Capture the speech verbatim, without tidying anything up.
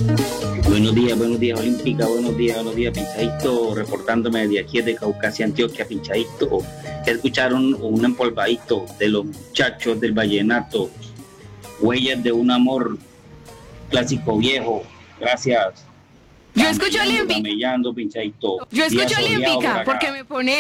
Buenos días, buenos días, Olímpica, buenos días, buenos días, Pinchadito, reportándome de aquí de Caucasia, Antioquia, Pinchadito. Escucharon un empolvadito de los muchachos del vallenato, Huellas de un amor, clásico viejo. Gracias. Yo escucho Camellando, Olímpica. camellando, Pinchadito. Yo Día escucho soleado por Olímpica acá. porque me pone